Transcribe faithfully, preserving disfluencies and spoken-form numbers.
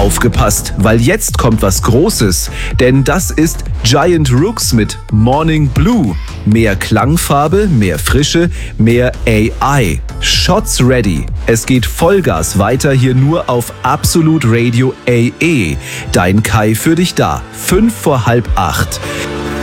Aufgepasst, weil jetzt kommt was Großes, denn das ist Giant Rooks mit Morning Blue. Mehr Klangfarbe, mehr Frische, mehr A I. Shots ready. Es geht Vollgas weiter hier nur auf Absolute Radio A E. Dein Kai für dich da. Fünf vor halb acht.